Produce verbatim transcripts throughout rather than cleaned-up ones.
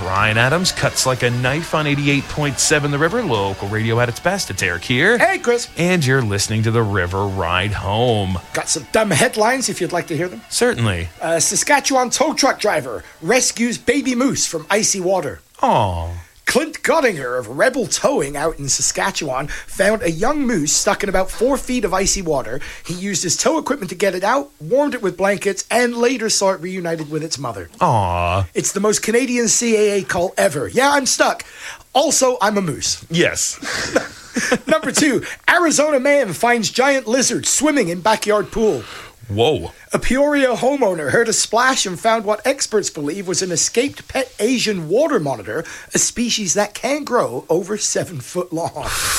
Ryan Adams cuts like a knife on eighty-eight point seven The River, local radio at its best. It's Eric here. Hey, Chris. And you're listening to The River Ride Home. Got some dumb headlines if you'd like to hear them. Certainly. A Saskatchewan tow truck driver rescues baby moose from icy water. Aww. Clint Gottinger of Rebel Towing out in Saskatchewan found a young moose stuck in about four feet of icy water. He used his tow equipment to get it out, warmed it with blankets, and later saw it reunited with its mother. Aww. It's the most Canadian C A A call ever. Yeah, I'm stuck. Also, I'm a moose. Yes. Number two, Arizona man finds giant lizard swimming in backyard pool. Whoa. A Peoria homeowner heard a splash and found what experts believe was an escaped pet Asian water monitor, a species that can grow over seven foot long.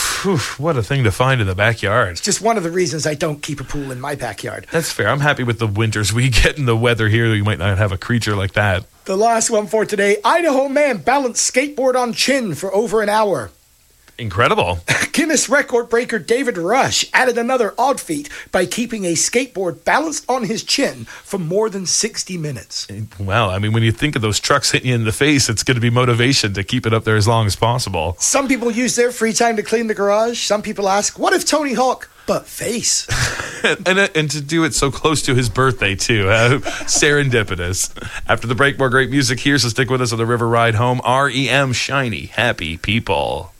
What a thing to find in the backyard. It's just one of the reasons I don't keep a pool in my backyard. That's fair. I'm happy with the winters we get in the weather here. You might not have a creature like that. The last one for today, Idaho man balanced skateboard on chin for over an hour. Incredible. Guinness record breaker David Rush added another odd feat by keeping a skateboard balanced on his chin for more than sixty minutes. Well, I mean, when you think of those trucks hitting you in the face, it's going to be motivation to keep it up there as long as possible. Some people use their free time to clean the garage. Some people ask, what if Tony Hawk, but face? and, and and to do it so close to his birthday, too. Uh, serendipitous. After the break, more great music here, so stick with us on The River Ride Home. R E M Shiny Happy People.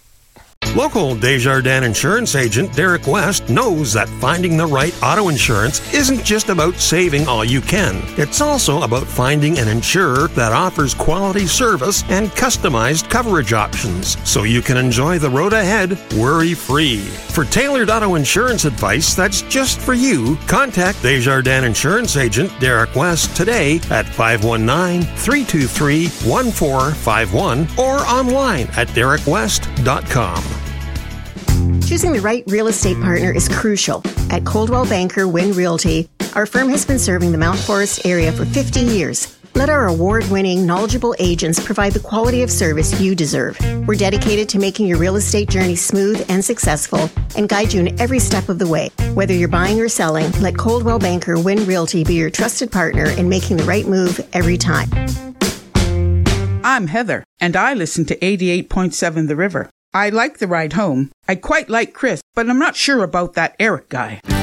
Local Desjardins insurance agent Derek West knows that finding the right auto insurance isn't just about saving all you can. It's also about finding an insurer that offers quality service and customized coverage options so you can enjoy the road ahead worry-free. For tailored auto insurance advice that's just for you, contact Desjardins insurance agent Derek West today at five one nine, three two three, one four five one or online at derek west dot com. Choosing the right real estate partner is crucial. At Coldwell Banker Wynn Realty, our firm has been serving the Mount Forest area for fifty years. Let our award-winning, knowledgeable agents provide the quality of service you deserve. We're dedicated to making your real estate journey smooth and successful and guide you in every step of the way. Whether you're buying or selling, let Coldwell Banker Wynn Realty be your trusted partner in making the right move every time. I'm Heather, and I listen to eighty-eight point seven The River. I like the ride home. I quite like Chris, but I'm not sure about that Eric guy.